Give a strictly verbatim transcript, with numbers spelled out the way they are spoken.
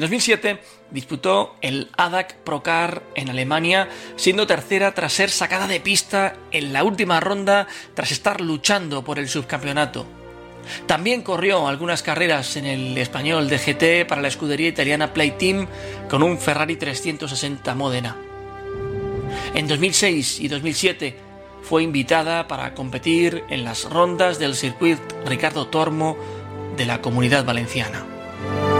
dos mil siete disputó el A D A C Procar en Alemania, siendo tercera tras ser sacada de pista en la última ronda tras estar luchando por el subcampeonato. También corrió algunas carreras en el español D G T para la escudería italiana Play Team con un Ferrari trescientos sesenta Módena. En dos mil seis y dos mil siete fue invitada para competir en las rondas del Circuit Ricardo Tormo de la Comunidad Valenciana.